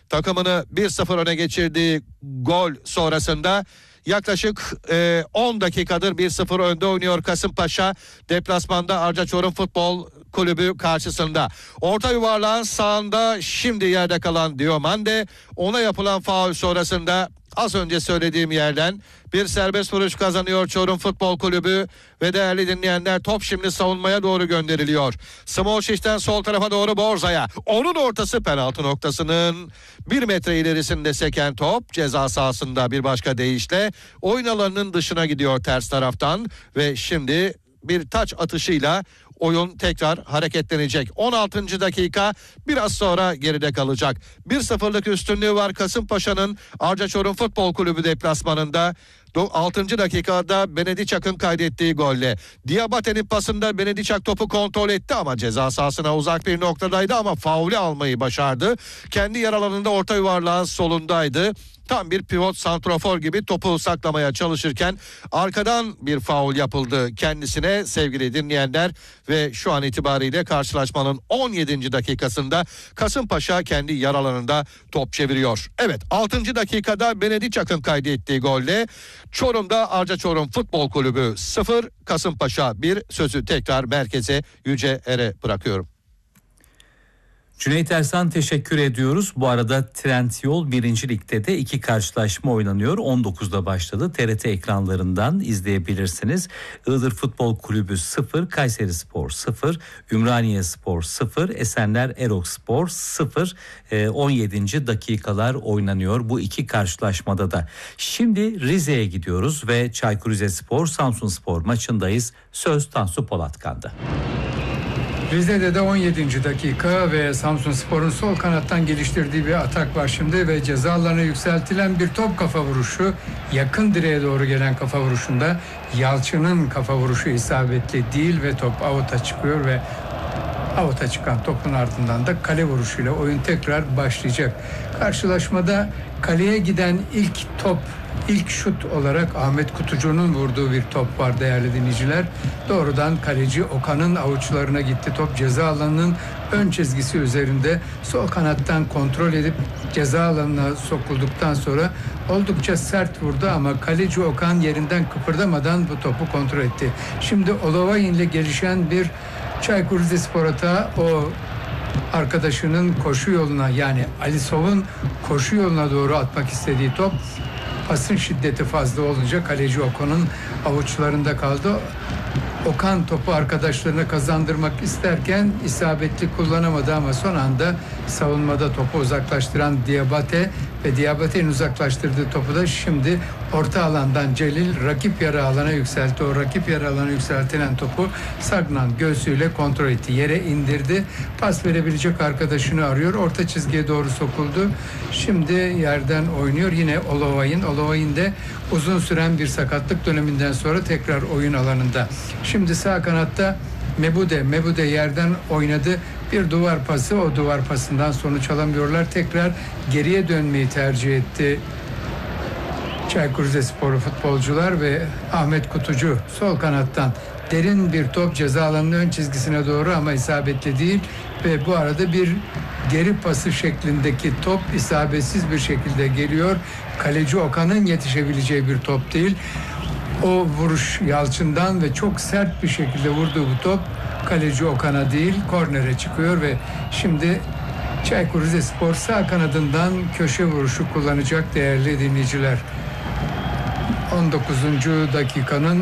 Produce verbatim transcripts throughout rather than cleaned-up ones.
takımını bir sıfır öne geçirdiği gol sonrasında yaklaşık e, on dakikadır bir sıfır önde oynuyor Kasımpaşa deplasmanda Arca Çorum Futbol Kulübü karşısında. Orta yuvarlağın sağında şimdi yerde kalan Diomande, ona yapılan faul sonrasında az önce söylediğim yerden bir serbest vuruş kazanıyor Çorum Futbol Kulübü ve değerli dinleyenler, top şimdi savunmaya doğru gönderiliyor. Smolcic'ten sol tarafa doğru Borza'ya. Onun ortası penaltı noktasının bir metre ilerisinde seken top ceza sahasında bir başka deyişle oyun alanının dışına gidiyor ters taraftan ve şimdi bir taç atışıyla oyun tekrar hareketlenecek. on altıncı dakika biraz sonra geride kalacak. bir sıfırlık üstünlüğü var Kasımpaşa'nın Arca Çorum Futbol Kulübü deplasmanında. altıncı dakikada Benediçak'ın kaydettiği golle. Diabate'nin pasında Benediçak topu kontrol etti ama ceza sahasına uzak bir noktadaydı ama faulü almayı başardı. Kendi yer alanında orta yuvarlağın solundaydı. Tam bir pivot santrafor gibi topu saklamaya çalışırken arkadan bir faul yapıldı kendisine sevgili dinleyenler ve şu an itibariyle karşılaşmanın on yedinci dakikasında Kasımpaşa kendi yer alanında top çeviriyor. Evet, altıncı dakikada Benediçak'ın kaydettiği golle Çorum'da Arca Çorum Futbol Kulübü sıfır, Kasımpaşa bir. Sözü tekrar merkeze, Yüce Er'e bırakıyorum. Cüneyt Ersan, teşekkür ediyoruz. Bu arada Trendyol birinci Lig'de de iki karşılaşma oynanıyor. on dokuzda başladı. T R T ekranlarından izleyebilirsiniz. Iğdır Futbol Kulübü sıfır, Kayserispor sıfır, Ümraniyespor sıfır, Esenler Erokspor sıfır. on yedinci dakikalar oynanıyor bu iki karşılaşmada da. Şimdi Rize'ye gidiyoruz ve Çaykur Rizespor Samsunspor maçındayız. Söz Tansu Polatkan'da. Rize'de de on yedinci dakika ve Samsunspor'un sol kanattan geliştirdiği bir atak var şimdi ve ceza alanına yükseltilen bir top kafa vuruşu, yakın direğe doğru gelen kafa vuruşunda Yalçın'ın kafa vuruşu isabetli değil ve top avuta çıkıyor ve avuta çıkan topun ardından da kale vuruşuyla oyun tekrar başlayacak. Karşılaşmada kaleye giden ilk top, İlk şut olarak Ahmet Kutucu'nun vurduğu bir top var değerli dinleyiciler. Doğrudan kaleci Okan'ın avuçlarına gitti. Top ceza alanının ön çizgisi üzerinde sol kanattan kontrol edip ceza alanına sokulduktan sonra oldukça sert vurdu ama kaleci Okan yerinden kıpırdamadan bu topu kontrol etti. Şimdi Olovay'ın ile gelişen bir Çaykur Rizespor atağı, o arkadaşının koşu yoluna, yani Alisov'un koşu yoluna doğru atmak istediği top, pasın şiddeti fazla olunca kaleci Okan'ın avuçlarında kaldı. Okan topu arkadaşlarına kazandırmak isterken isabetli kullanamadı ama son anda savunmada topu uzaklaştıran Diabate ve Diabate'nin uzaklaştırdığı topu da şimdi orta alandan Celil rakip yarı alana yükseltti. O rakip yarı alana yükseltilen topu Sagnan göğsüyle kontrol etti. Yere indirdi. Pas verebilecek arkadaşını arıyor. Orta çizgiye doğru sokuldu. Şimdi yerden oynuyor. Yine Olovay'ın. Olovay'ın de uzun süren bir sakatlık döneminden sonra tekrar oyun alanında. Şimdi sağ kanatta Mebude. Mebude yerden oynadı. Bir duvar pası. O duvar pasından sonuç alamıyorlar. Tekrar geriye dönmeyi tercih etti Çaykur Rizespor futbolcular ve Ahmet Kutucu sol kanattan derin bir top ceza alanının ön çizgisine doğru ama isabetli değil ve bu arada bir geri pası şeklindeki top isabetsiz bir şekilde geliyor. Kaleci Okan'ın yetişebileceği bir top değil. O vuruş Yalçın'dan ve çok sert bir şekilde vurduğu bu top kaleci Okan'a değil kornere çıkıyor ve şimdi Çaykur Rizespor sağ kanadından köşe vuruşu kullanacak değerli dinleyiciler. on dokuzuncu dakikanın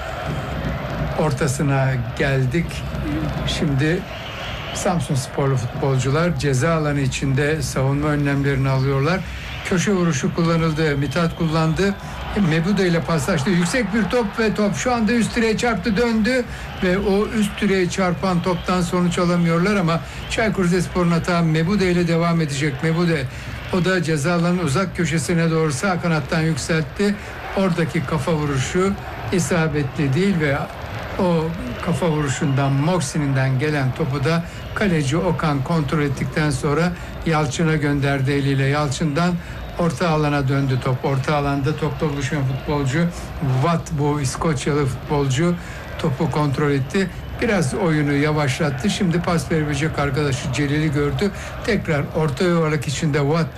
ortasına geldik. Şimdi Samsunsporlu futbolcular ceza alanı içinde savunma önlemlerini alıyorlar. Köşe vuruşu kullanıldı. Mithat kullandı. Mebude ile paslaştı. Yüksek bir top ve top şu anda üst direğe çarptı, döndü ve o üst direğe çarpan toptan sonuç alamıyorlar ama Çaykur Rizespor'un hata Mebude ile devam edecek. Mebude, o da ceza alanının uzak köşesine doğru sağ kanattan yükseltti. Oradaki kafa vuruşu isabetli değil ve o kafa vuruşundan, Moxin'inden gelen topu da kaleci Okan kontrol ettikten sonra Yalçın'a gönderdi eliyle. Yalçın'dan orta alana döndü top. Orta alanda topla buluşan futbolcu Watt, bu İskoçyalı futbolcu topu kontrol etti. Biraz oyunu yavaşlattı. Şimdi pas verebilecek arkadaşı Celil'i gördü. Tekrar orta yuvarlak içinde Watt